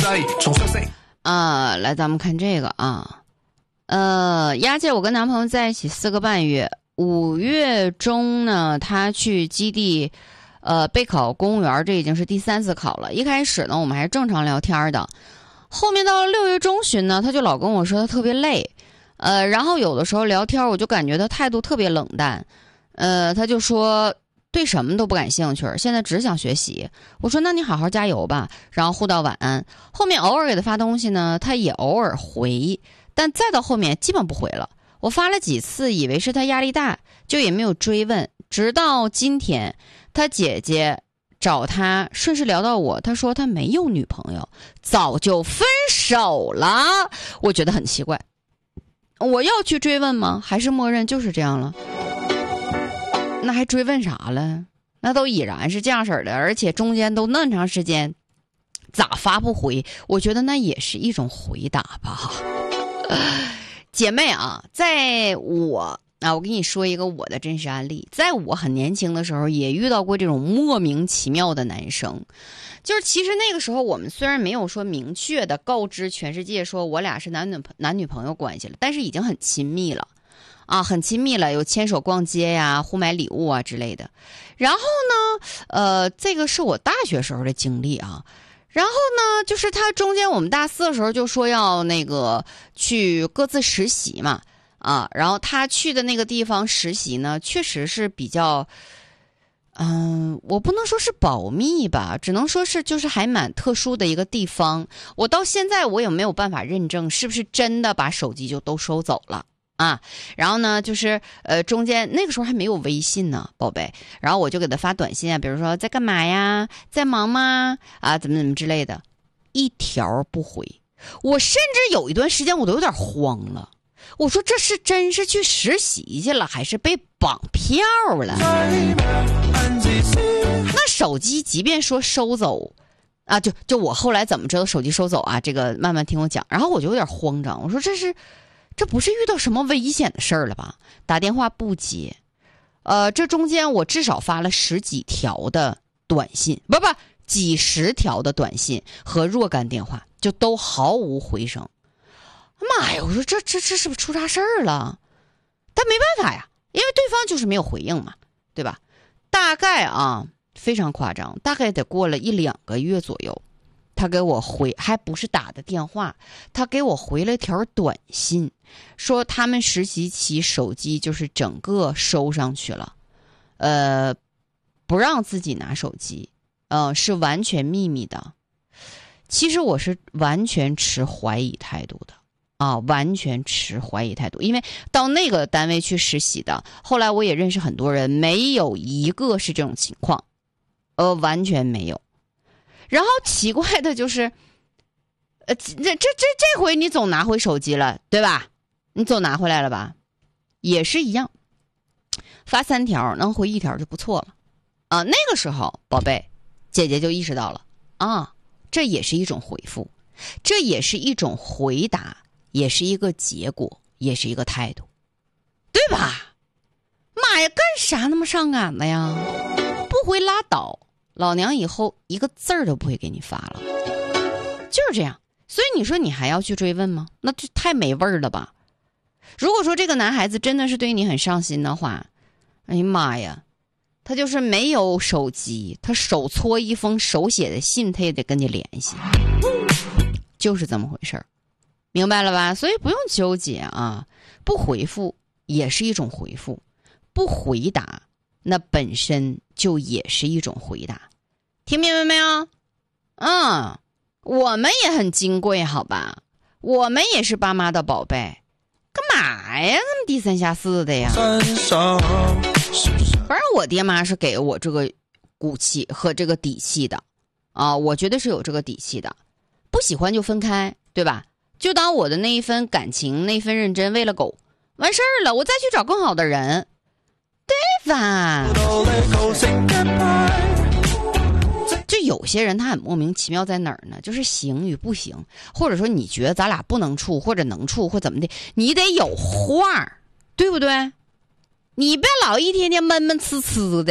来咱们看这个啊，丫姐，我跟男朋友在一起4个半月，5月中呢，他去基地，备考公务员，这已经是第3次考了。一开始呢，我们还是正常聊天的，后面到了6月中旬呢，他就老跟我说他特别累，然后有的时候聊天，我就感觉他态度特别冷淡，他就说对什么都不感兴趣，现在只想学习。我说那你好好加油吧，然后互道晚安。后面偶尔给他发东西呢，他也偶尔回，但再到后面基本不回了。我发了几次，以为是他压力大，就也没有追问。直到今天，他姐姐找他，顺势聊到我，他说他没有女朋友，早就分手了。我觉得很奇怪，我要去追问吗？还是默认就是这样了？那还追问啥了？那都已然是这样式儿的，而且中间都那么长时间，咋发不回？我觉得那也是一种回答吧。姐妹啊，我跟你说一个我的真实案例，在我很年轻的时候也遇到过这种莫名其妙的男生。就是其实那个时候我们虽然没有说明确的告知全世界说我俩是男女朋友关系了，但是已经很亲密了啊，很亲密了，有牵手逛街呀，互买礼物啊之类的。然后呢，这个是我大学时候的经历啊。然后呢，就是他中间我们大4的时候就说要那个去各自实习嘛，啊，然后他去的那个地方实习呢，确实是比较，我不能说是保密吧，只能说是就是还蛮特殊的一个地方。我到现在我也没有办法认证是不是真的把手机就都收走了。啊，然后呢，就是中间那个时候还没有微信呢，宝贝。然后我就给他发短信啊，比如说在干嘛呀，在忙吗？啊，怎么之类的，一条不回。我甚至有一段时间我都有点慌了，我说这是真是去实习去了，还是被绑票了？那手机即便说收走啊，就我后来怎么知道手机收走啊？这个慢慢听我讲。然后我就有点慌张，我说这不是遇到什么危险的事儿了吧？打电话不接，这中间我至少发了10几条的短信，不几十条的短信和若干电话，就都毫无回声。妈呀！我说这是不是出啥事儿了？但没办法呀，因为对方就是没有回应嘛，对吧？大概啊，非常夸张，大概得过了1-2个月左右。他给我回，还不是打的电话，他给我回了条短信，说他们实习期手机就是整个收上去了，不让自己拿手机，是完全秘密的。其实我是完全持怀疑态度的啊，完全持怀疑态度，因为到那个单位去实习的，后来我也认识很多人，没有一个是这种情况，完全没有。然后奇怪的就是，这回你总拿回手机了，对吧？你总拿回来了吧？也是一样，发3条能回1条就不错了啊。那个时候，宝贝，姐姐就意识到了啊，这也是一种回复，这也是一种回答，也是一个结果，也是一个态度，对吧？妈呀，干啥那么上赶的呀？不回拉倒。老娘以后一个字儿都不会给你发了，就是这样。所以你说你还要去追问吗？那就太没味儿了吧。如果说这个男孩子真的是对你很上心的话，哎呀妈呀，他就是没有手机，他手搓一封手写的信，他也得跟你联系，就是这么回事儿，明白了吧？所以不用纠结啊，不回复也是一种回复，不回答那本身就也是一种回答，听明白没有？我们也很金贵，好吧？我们也是爸妈的宝贝，干嘛呀？那么低三下四的呀？反正我爹妈是给我这个骨气和这个底气的啊，我觉得是有这个底气的。不喜欢就分开，对吧？就当我的那一份感情，那份认真为了狗，完事儿了，我再去找更好的人。对吧？就有些人他很莫名其妙在哪儿呢？就是行与不行，或者说你觉得咱俩不能处，或者能处，或怎么的，你得有话，对不对？你别老一天天闷闷呲呲的。